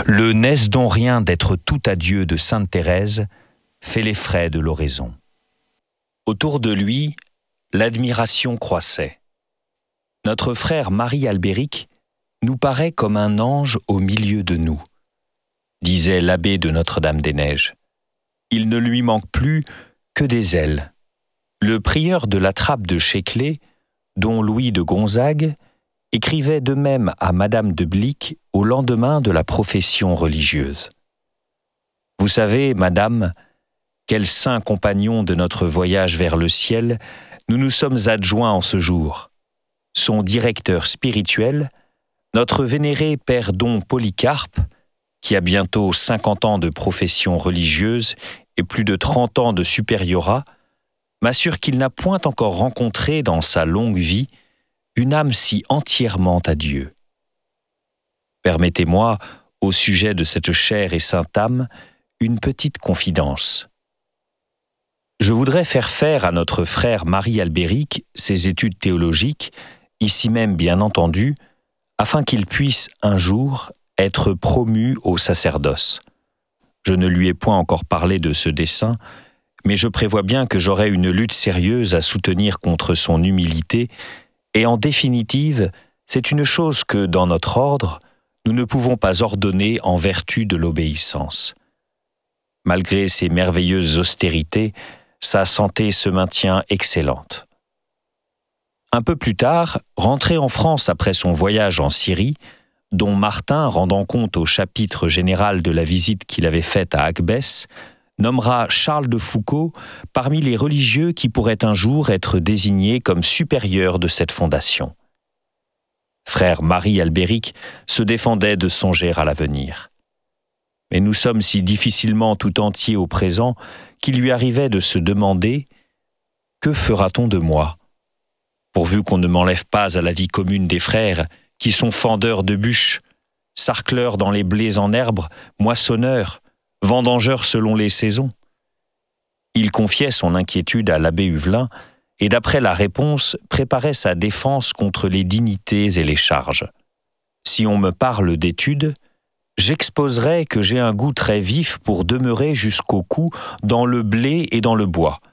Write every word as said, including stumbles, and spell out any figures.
Le n'est-ce donc rien d'être tout à Dieu de sainte Thérèse fait les frais de l'oraison. Autour de lui, l'admiration croissait. Notre frère Marie Albéric nous paraît comme un ange au milieu de nous, disait l'abbé de Notre-Dame-des-Neiges. Il ne lui manque plus que des ailes. Le prieur de la Trappe de Chéclé, dont Louis de Gonzague, écrivait de même à Madame de Blic au lendemain de la profession religieuse. Vous savez, Madame, quel saint compagnon de notre voyage vers le ciel nous nous sommes adjoints en ce jour. Son directeur spirituel, notre vénéré père Don Polycarpe, qui a bientôt cinquante ans de profession religieuse et plus de trente ans de supériorat, m'assure qu'il n'a point encore rencontré dans sa longue vie une âme si entièrement à Dieu. Permettez-moi, au sujet de cette chère et sainte âme, une petite confidence. Je voudrais faire faire à notre frère Marie Albéric ses études théologiques, ici même bien entendu, afin qu'il puisse un jour être promu au sacerdoce. Je ne lui ai point encore parlé de ce dessein, mais je prévois bien que j'aurai une lutte sérieuse à soutenir contre son humilité, et en définitive, c'est une chose que, dans notre ordre, nous ne pouvons pas ordonner en vertu de l'obéissance. Malgré ses merveilleuses austérités, sa santé se maintient excellente. Un peu plus tard, rentré en France après son voyage en Syrie, dont Martin, rendant compte au chapitre général de la visite qu'il avait faite à Agbès, nommera Charles de Foucauld parmi les religieux qui pourraient un jour être désignés comme supérieurs de cette fondation. Frère Marie Albéric se défendait de songer à l'avenir. Mais nous sommes si difficilement tout entiers au présent qu'il lui arrivait de se demander « Que fera-t-on de moi ?» pourvu qu'on ne m'enlève pas à la vie commune des frères qui sont fendeurs de bûches, sarcleurs dans les blés en herbe, moissonneurs, vendangeurs selon les saisons. Il confiait son inquiétude à l'abbé Huvelin et d'après la réponse, préparait sa défense contre les dignités et les charges. Si on me parle d'études, j'exposerai que j'ai un goût très vif pour demeurer jusqu'au cou dans le blé et dans le bois,